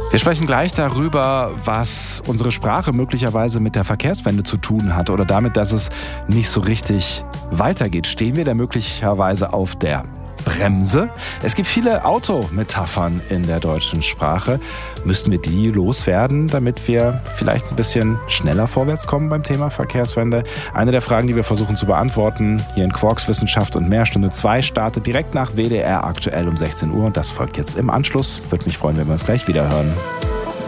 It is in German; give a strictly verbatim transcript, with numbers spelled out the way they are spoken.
Wir sprechen gleich darüber, was unsere Sprache möglicherweise mit der Verkehrswende zu tun hat oder damit, dass es nicht so richtig weitergeht. Stehen wir da möglicherweise auf der Bremse? Es gibt viele Autometaphern in der deutschen Sprache. Müssten wir die loswerden, damit wir vielleicht ein bisschen schneller vorwärts kommen beim Thema Verkehrswende? Eine der Fragen, die wir versuchen zu beantworten, hier in Quarks Wissenschaft und mehr. Stunde zwei startet direkt nach W D R aktuell um sechzehn Uhr und das folgt jetzt im Anschluss. Würde mich freuen, wenn wir uns gleich wieder hören.